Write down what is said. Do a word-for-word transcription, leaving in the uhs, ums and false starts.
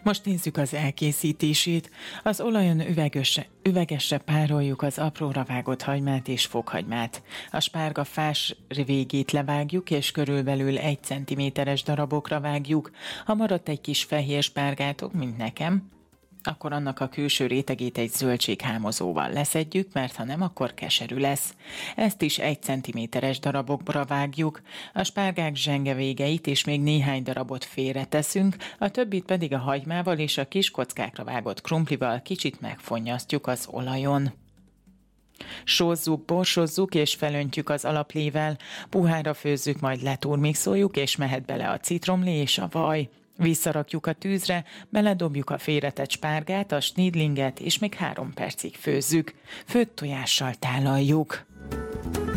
Most nézzük az elkészítését. Az olajon üvegesre, üvegesre pároljuk az apróra vágott hagymát és fokhagymát. A spárga fás végét levágjuk, és körülbelül egy centiméteres darabokra vágjuk. Ha maradt egy kis fehér spárgátok, mint nekem, akkor annak a külső rétegét egy zöldséghámozóval leszedjük, mert ha nem, akkor keserű lesz. Ezt is egy centiméteres darabokra vágjuk, a spárgák zsenge végeit és még néhány darabot félreteszünk, a többit pedig a hagymával és a kis kockákra vágott krumplival kicsit megfonnyasztjuk az olajon. Sózzuk, borsozzuk és felöntjük az alaplével, puhára főzzük, majd letúrmixoljuk, és mehet bele a citromlé és a vaj. Visszarakjuk a tűzre, beledobjuk a félretett spárgát, a snidlinget, és még három percig főzzük. Főtt tojással tálaljuk.